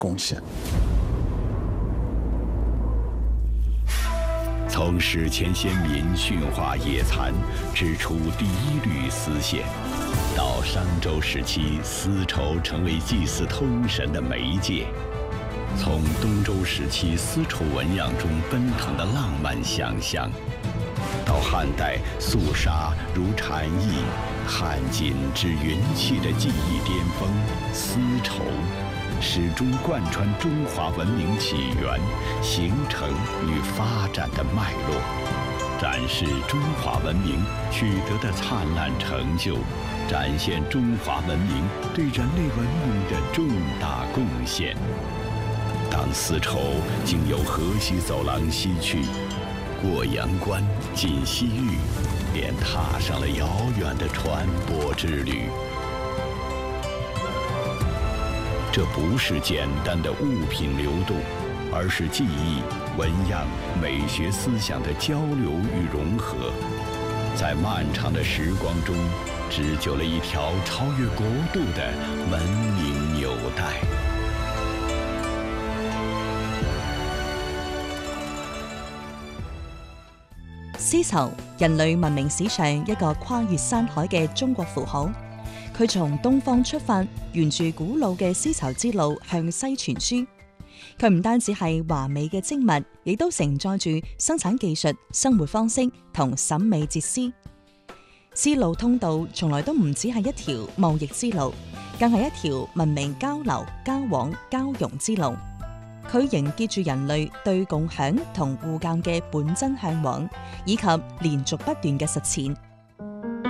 贡献。 从史前先民驯化野蚕，织出第一缕丝线，到商周时期丝绸成为祭祀通神的媒介，从东周时期丝绸纹样中奔腾的浪漫想象，到汉代肃杀如蝉翼，汉锦之云气的技艺巅峰丝绸，始终贯穿中华文明起源、形成与发展的脉络，展示中华文明取得的灿烂成就，展现中华文明对人类文明的重大贡献。当丝绸经由河西走廊西去，过阳关进西域，便踏上了遥远的传播之旅。这不是简单的物品流动，而是技艺、纹样、美学思想的交流与融合，在漫长的时光中，织就了一条超越国度的文明纽带。 絲綢，人類文明史上一個跨越山海嘅中國符號。佢從東方出發，沿住古老嘅絲綢之路向西傳輸。佢唔單止係華美嘅織物，亦都承載住生產技術、生活方式同審美哲思。絲路通道從來都唔只係一條貿易之路，更係一條文明交流、交往、交融之路。佢凝結住人類對共享同互鑒嘅本真向往，以及連續不斷嘅實踐。